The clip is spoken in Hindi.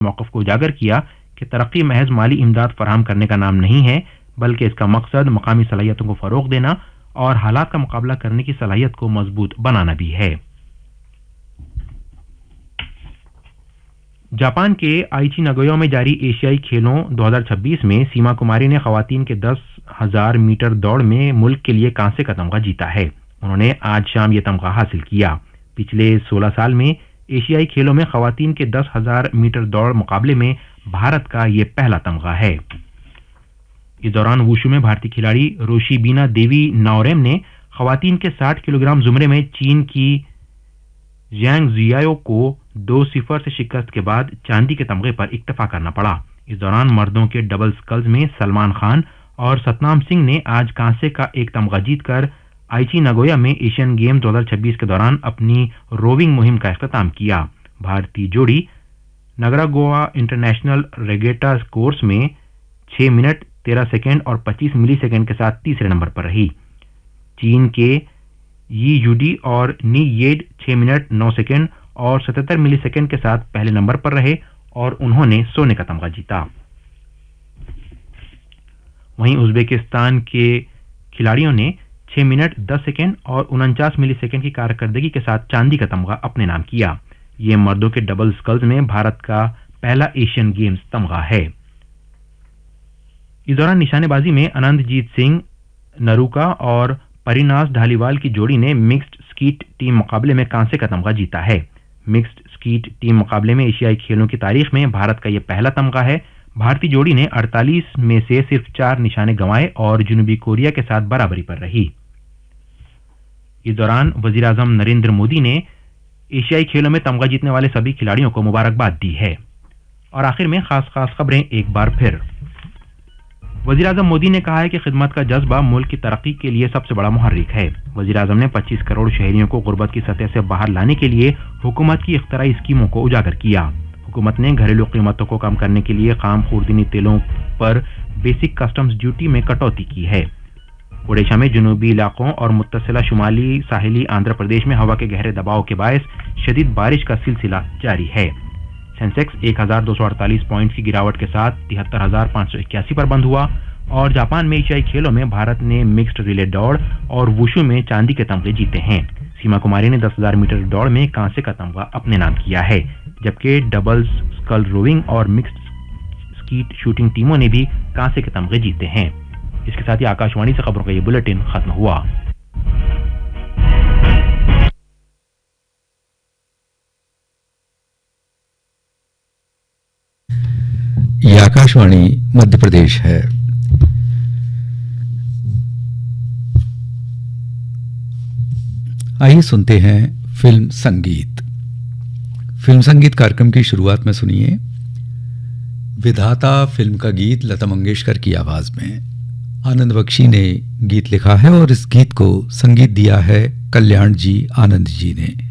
मौक़िफ़ को उजागर किया कि तरक्की महज माली इमदाद फराहम करने का नाम नहीं है, बल्कि इसका मकसद मकामी सलाहियतों को फ़रोग़ देना और हालात का मुकाबला करने की सलाहियत को मजबूत बनाना भी है। जापान के आइची नगोया में जारी एशियाई खेलों 2026 में सीमा कुमारी ने खवातीन के 10,000 मीटर दौड़ में मुल्क के लिए कांसे का तमगा जीता है। उन्होंने आज शाम यह तमगा हासिल किया। पिछले 16 साल में एशियाई खेलों में खवातीन के 10,000 मीटर दौड़ मुकाबले में भारत का यह पहला तमगा है। इस दौरान वुशु में भारतीय खिलाड़ी रोशीबीना देवी नाओरेम ने खवातीन के 60 किलोग्राम जुमरे में चीन की यांग जियाओ को 2-0 से शिकस्त के बाद चांदी के तमगे पर इक्तफा करना पड़ा। इस दौरान मर्दों के डबल स्कल्स में सलमान खान और सतनाम सिंह ने आज कांसे का एक तमगा जीतकर आइची नगोया में एशियन गेम 2026 के दौरान अपनी रोविंग मुहिम का इख्तिताम किया। भारतीय जोड़ी नगरागोवा इंटरनेशनल रेगेटा कोर्स में 6 मिनट 13 सेकेंड और 25 मिलीसेकेंड के साथ तीसरे नंबर पर रही। चीन के यी यूडी और नी येड 6 मिनट 9 सेकेंड और 77 मिलीसेकेंड के साथ पहले नंबर पर रहे और उन्होंने सोने का तमगा जीता। वहीं उज्बेकिस्तान के खिलाड़ियों ने 6 मिनट 10 सेकेंड और 49 मिलीसेकेंड की कारकर्दगी के साथ चांदी का तमगा अपने नाम किया। यह मर्दों के डबल स्कल्स में भारत का पहला एशियन गेम्स तमगा है। इस दौरान निशानेबाजी में आनंदजीत सिंह नरूका और परिनाज ढालीवाल की जोड़ी ने मिक्स्ड स्कीट टीम मुकाबले में कांसे का तमगा जीता है। मिक्स्ड स्कीट टीम मुकाबले में एशियाई खेलों की तारीख में भारत का यह पहला तमगा है। भारतीय जोड़ी ने 48 में से सिर्फ 4 निशाने गंवाए और जनूबी कोरिया के साथ बराबरी पर रही। इस दौरान वजीर आजम नरेंद्र मोदी ने एशियाई खेलों में तमगा जीतने वाले सभी खिलाड़ियों को मुबारकबाद दी है। और आखिर में खास खबरें एक बार फिर। वजीर आजम मोदी ने कहा है कि खिदमत का जज्बा मुल्क की तरक्की के लिए सबसे बड़ा मुहर्रिक है। वजीर आजम ने 25 करोड़ शहरियों को गुर्बत की सतह से बाहर लाने के लिए हुकूमत की इख्तराई स्कीमों को उजागर किया। हुकूमत ने घरेलू कीमतों को कम करने के लिए खाम खुर्दनी तेलों पर बेसिक कस्टम्स ड्यूटी में कटौती की है। ओडिशा में जनूबी इलाकों और मुत्तसिला शुमाली साहिली आंध्र प्रदेश में हवा के गहरे दबाव के बायस शदीद बारिश का सिलसिला जारी है। सेंसेक्स 1248 पॉइंट की गिरावट के साथ 73,581 पर बंद हुआ। और जापान में एशियाई खेलों में भारत ने मिक्स्ड रिले दौड़ और वुशु में चांदी के तमगे जीते हैं। सीमा कुमारी ने 10,000 मीटर दौड़ में कांसे का तमगा अपने नाम किया है, जबकि डबल स्कल रोविंग और मिक्स्ड स्कीट शूटिंग टीमों ने भी कांसे के तमगे जीते हैं। इसके साथ ही आकाशवाणी से खबरों का ये बुलेटिन खत्म हुआ। ये आकाशवाणी मध्य प्रदेश है। आइए सुनते हैं फिल्म संगीत। फिल्म संगीत कार्यक्रम की शुरुआत में सुनिए विधाता फिल्म का गीत लता मंगेशकर की आवाज में। आनंद बख्शी ने गीत लिखा है और इस गीत को संगीत दिया है कल्याण जी आनंद जी ने।